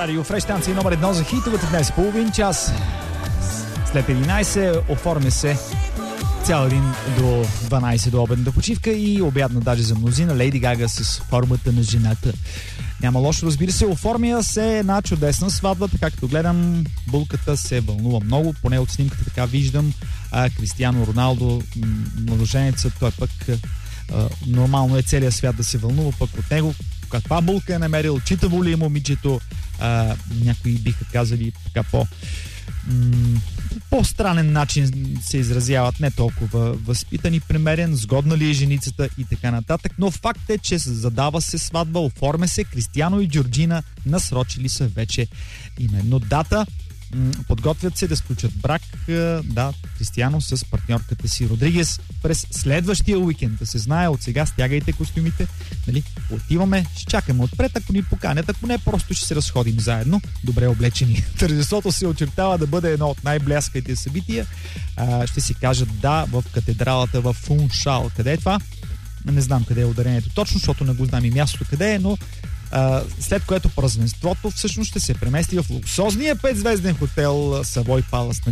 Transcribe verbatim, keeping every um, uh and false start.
Радио Фреш, станция номер едно за хитовете днес. Половин час след единайсет оформя се цял един до дванайсет до обедната почивка и обядна даже за мнозина. Лейди Гага с формата на жената. Няма лошо, разбира се. Оформя се една чудесна сватба, така като гледам, булката се вълнува много, поне от снимката така виждам. А, Кристиано Роналдо, младоженеца, той пък а, нормално е целият свят да се вълнува пък от него. Каква булка е намерил, читаво ли е момичето, а, някои биха казали така по м- по-странен начин се изразяват, не толкова възпитан и примерен, сгодна ли е женицата и така нататък, но факт е, че задава се сватба, оформя се, Кристиано и Джорджина насрочили са вече именно дата. Подготвят се да сключат брак, да, Кристиано с партньорката си Родригес през следващия уикенд. Да се знае от сега, стягайте костюмите, нали? Отиваме, ще чакаме отпред, ако ни поканят, ако не, просто ще се разходим заедно, добре облечени. Тържеството се очертава да бъде едно от най-бляскайте събития. А, ще си кажат да в катедралата в Фуншал. Къде е това? Не знам къде е ударението точно, защото не го знам и мястото къде е, но Uh, след което празненството всъщност ще се премести в луксозния петзвезден хотел Savoy Palace